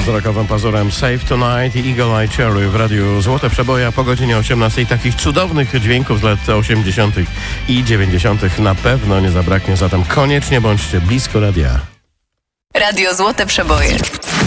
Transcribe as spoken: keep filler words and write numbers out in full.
z rockowym pazurem Save Tonight i Eagle Eye Cherry w radiu Złote Przeboje, a po godzinie osiemnastej takich cudownych dźwięków z lat osiemdziesiątych i dziewięćdziesiątych na pewno nie zabraknie, zatem koniecznie bądźcie blisko radia. Radio Złote Przeboje.